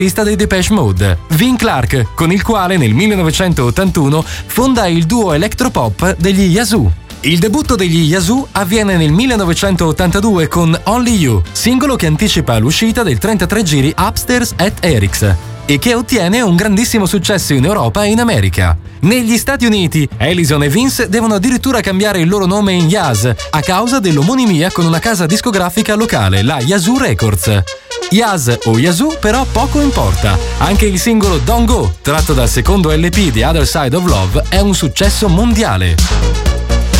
chitarrista dei Depeche Mode, Vin Clark, con il quale nel 1981 fonda il duo electropop degli Yazoo. Il debutto degli Yazoo avviene nel 1982 con Only You, singolo che anticipa l'uscita del 33 giri Upstairs at Eric's e che ottiene un grandissimo successo in Europa e in America. Negli Stati Uniti, Alison e Vince devono addirittura cambiare il loro nome in Yaz a causa dell'omonimia con una casa discografica locale, la Yazoo Records. Yaz o Yazoo però poco importa, anche il singolo Don't Go, tratto dal secondo LP The Other Side of Love, è un successo mondiale.